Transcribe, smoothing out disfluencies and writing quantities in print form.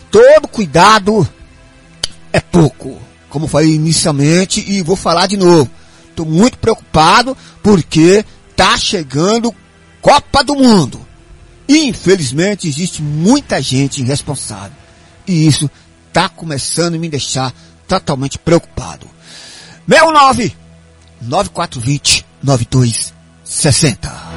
todo cuidado é pouco, como falei inicialmente e vou falar de novo. Estou muito preocupado porque tá chegando Copa do Mundo. E infelizmente existe muita gente irresponsável. E isso tá começando a me deixar totalmente preocupado. 69 9420 9260.